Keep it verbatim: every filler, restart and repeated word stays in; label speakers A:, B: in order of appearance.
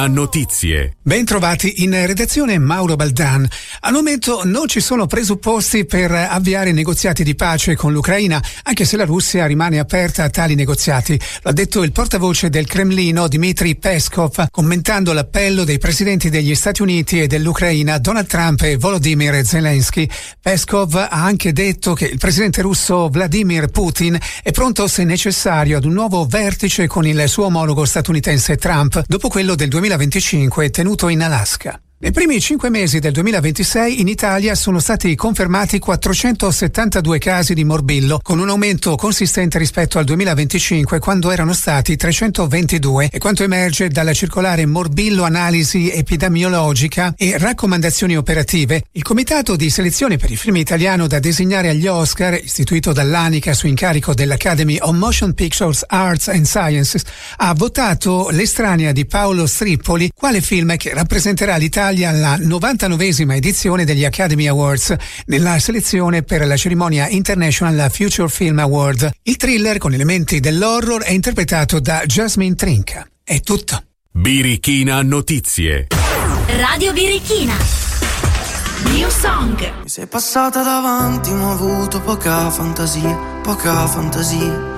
A: Notizie.
B: Ben trovati in redazione, Mauro Baldan. Al momento non ci sono presupposti per avviare negoziati di pace con l'Ucraina, anche se la Russia rimane aperta a tali negoziati. Lo ha detto il portavoce del Cremlino, Dmitry Peskov, commentando l'appello dei presidenti degli Stati Uniti e dell'Ucraina, Donald Trump e Volodymyr Zelensky. Peskov ha anche detto che il presidente russo Vladimir Putin è pronto, se necessario, ad un nuovo vertice con il suo omologo statunitense Trump, dopo quello del duemilaventicinque tenuto in Alaska. Nei primi cinque mesi del duemilaventisei in Italia sono stati confermati quattrocentosettantadue casi di morbillo, con un aumento consistente rispetto al duemilaventicinque, quando erano stati trecentoventidue, e quanto emerge dalla circolare Morbillo Analisi Epidemiologica e Raccomandazioni Operative. Il comitato di selezione per il film italiano da designare agli Oscar, istituito dall'ANICA su incarico dell'Academy of Motion Pictures Arts and Sciences, ha votato L'estranea di Paolo Strippoli quale film che rappresenterà l'Italia alla novantanovesima edizione degli Academy Awards, nella selezione per la cerimonia International Future Film Award. Il thriller con elementi dell'horror è interpretato da Jasmine Trinca. È tutto.
A: Birichina Notizie.
C: Radio Birichina. New Song.
D: Mi sei passata davanti ma ho avuto poca fantasia, poca fantasia.